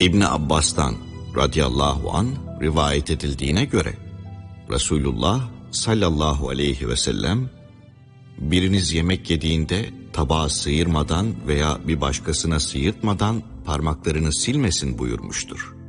İbni Abbas'tan radıyallahu an rivayet edildiğine göre Resulullah sallallahu aleyhi ve sellem biriniz yemek yediğinde tabağı sıyırmadan veya bir başkasına sıyırtmadan parmaklarını silmesin buyurmuştur.